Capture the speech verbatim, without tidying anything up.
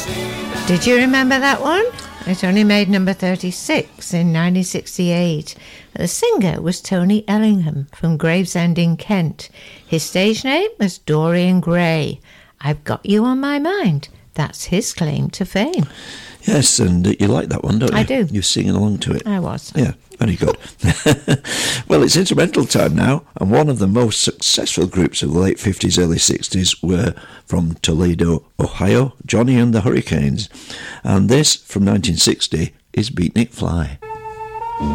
Did you remember that one? It only made number thirty-six in nineteen sixty-eight. The singer was Tony Ellingham from Gravesend in Kent. His stage name was Dorian Gray. I've Got You on My Mind. That's his claim to fame. Yes, and you like that one, don't you? I do. You're singing along to it. I was. Yeah, very good. Well, it's instrumental time now, and one of the most successful groups of the late fifties, early sixties were from Toledo, Ohio, Johnny and the Hurricanes. And this, from nineteen sixty, is Beatnik Fly.